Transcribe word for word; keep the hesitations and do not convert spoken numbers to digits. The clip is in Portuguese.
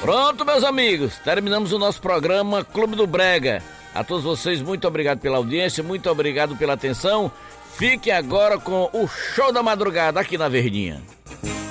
Pronto, meus amigos, terminamos o nosso programa Clube do Brega. A todos vocês, muito obrigado pela audiência, muito obrigado pela atenção. Fique agora com o Show da Madrugada aqui na Verdinha.